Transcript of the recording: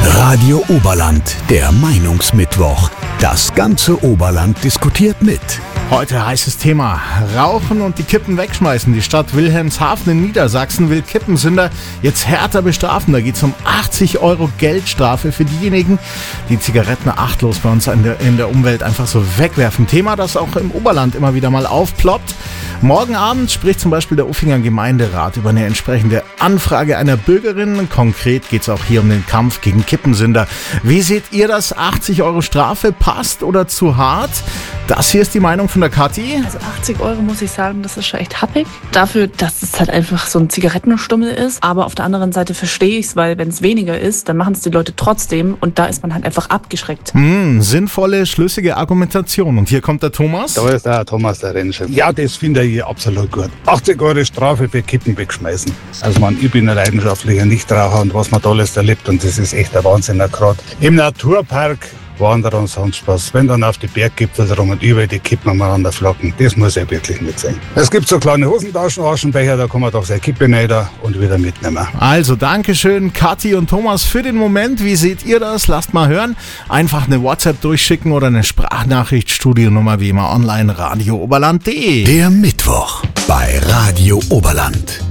Radio Oberland, der Meinungsmittwoch. Das ganze Oberland diskutiert mit. Heute heißes Thema: Rauchen und die Kippen wegschmeißen. Die Stadt Wilhelmshaven in Niedersachsen will Kippensünder jetzt härter bestrafen. Da geht es um 80 € Geldstrafe für diejenigen, die Zigaretten achtlos bei uns in der Umwelt einfach so wegwerfen. Thema, das auch im Oberland immer wieder mal aufploppt. Morgen Abend spricht zum Beispiel der Uffinger Gemeinderat über eine entsprechende Anfrage einer Bürgerin. Konkret geht es auch hier um den Kampf gegen Kippensünder. Wie seht ihr das? 80 € Strafe, passt oder zu hart? Das hier ist die Meinung von der Kathi. Also 80 € muss ich sagen, das ist schon echt happig. Dafür, dass es halt einfach so ein Zigarettenstummel ist. Aber auf der anderen Seite verstehe ich es, weil wenn es weniger ist, dann machen es die Leute trotzdem. Und da ist man halt einfach abgeschreckt. Sinnvolle, schlüssige Argumentation. Und hier kommt der Thomas. Da ist der Thomas, der Rennchef. Ja, das finde ich absolut gut. 80 € Strafe für Kippen wegschmeißen. Also ich bin ein leidenschaftlicher Nichtraucher und was man da alles erlebt. Und das ist echt ein Wahnsinn. Gerade im Naturpark wandern und sonst was. Wenn dann auf die Berggipfel rum und überall die Kippen aneinander flocken, das muss ja wirklich nicht sein. Es gibt so kleine Hosentaschen, Aschenbecher, da kann man doch seine Kippe rein und wieder mitnehmen. Also Dankeschön, Kathi und Thomas, für den Moment. Wie seht ihr das? Lasst mal hören. Einfach eine WhatsApp durchschicken oder eine Sprachnachricht. Studionummer wie immer online, radiooberland.de. Der Mittwoch bei Radio Oberland.